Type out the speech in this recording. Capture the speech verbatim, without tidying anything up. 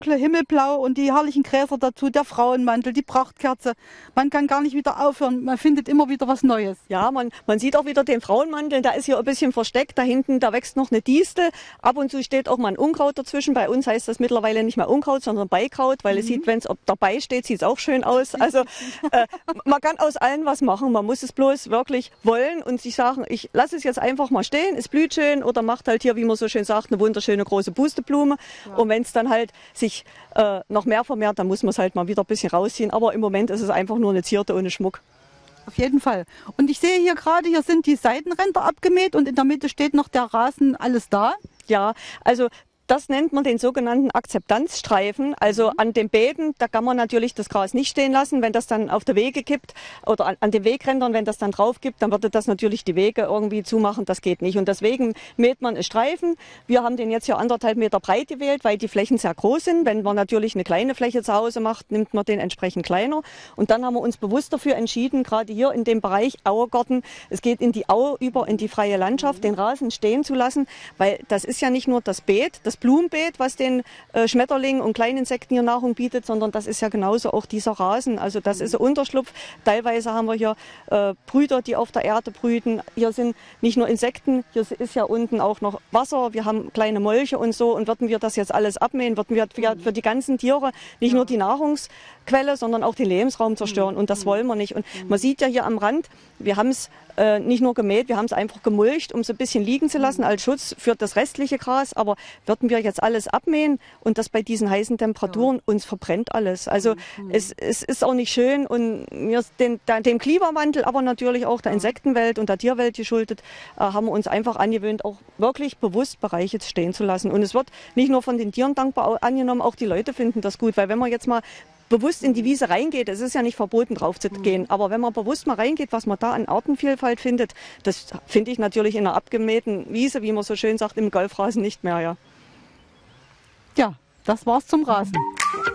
Himmelblau und die herrlichen Gräser dazu, der Frauenmantel, die Prachtkerze. Man kann gar nicht wieder aufhören, man findet immer wieder was Neues. Ja, man, man sieht auch wieder den Frauenmantel, der ist hier ein bisschen versteckt. Da hinten, da wächst noch eine Distel. Ab und zu steht auch mal ein Unkraut dazwischen. Bei uns heißt das mittlerweile nicht mehr Unkraut, sondern Beikraut, weil mhm. es sieht, wenn es dabei steht, sieht es auch schön aus. Also äh, man kann aus allem was machen. Man muss es bloß wirklich wollen und sich sagen, ich lasse es jetzt einfach mal stehen, es blüht schön oder macht halt hier, wie man so schön sagt, eine wunderschöne große Pusteblume. Ja. Und wenn es dann halt sich äh, noch mehr vermehrt, dann muss man es halt mal wieder ein bisschen rausziehen. Aber im Moment ist es einfach nur eine Zierde ohne Schmuck. Auf jeden Fall. Und ich sehe hier gerade, hier sind die Seitenränder abgemäht und in der Mitte steht noch der Rasen, alles da. Ja, also das nennt man den sogenannten Akzeptanzstreifen. Also mhm. an den Beeten, da kann man natürlich das Gras nicht stehen lassen. Wenn das dann auf der Wege kippt oder an, an den Wegrändern, wenn das dann drauf gibt, dann würde das natürlich die Wege irgendwie zumachen. Das geht nicht. Und deswegen mäht man einen Streifen. Wir haben den jetzt hier anderthalb Meter breit gewählt, weil die Flächen sehr groß sind. Wenn man natürlich eine kleine Fläche zu Hause macht, nimmt man den entsprechend kleiner. Und dann haben wir uns bewusst dafür entschieden, gerade hier in dem Bereich Auergarten, es geht in die Aue über, in die freie Landschaft, den Rasen stehen zu lassen, weil das ist ja nicht nur das Beet, das Blumenbeet, was den äh, Schmetterlingen und Kleininsekten hier Nahrung bietet, sondern das ist ja genauso auch dieser Rasen. Also das ist ein Unterschlupf. Teilweise haben wir hier äh, Brüter, die auf der Erde brüten. Hier sind nicht nur Insekten, hier ist ja unten auch noch Wasser. Wir haben kleine Molche und so. Und würden wir das jetzt alles abmähen, würden wir für, für die ganzen Tiere nicht nur die Nahrungsquelle, sondern auch den Lebensraum zerstören. Und das wollen wir nicht. Und man sieht ja hier am Rand, wir haben es äh, nicht nur gemäht, wir haben es einfach gemulcht, um es ein bisschen liegen zu lassen als Schutz für das restliche Gras. Aber würden wir jetzt alles abmähen und das bei diesen heißen Temperaturen, ja. uns verbrennt alles. Also mhm. es, es ist auch nicht schön und wir den, dem Klimawandel, aber natürlich auch der Insektenwelt und der Tierwelt geschuldet, äh, haben wir uns einfach angewöhnt, auch wirklich bewusst Bereiche stehen zu lassen. Und es wird nicht nur von den Tieren dankbar angenommen, auch die Leute finden das gut, weil wenn man jetzt mal bewusst in die Wiese reingeht, es ist ja nicht verboten drauf zu gehen, aber wenn man bewusst mal reingeht, was man da an Artenvielfalt findet, das finde ich natürlich in einer abgemähten Wiese, wie man so schön sagt, im Golfrasen nicht mehr. Ja, ja, das war's zum Rasen.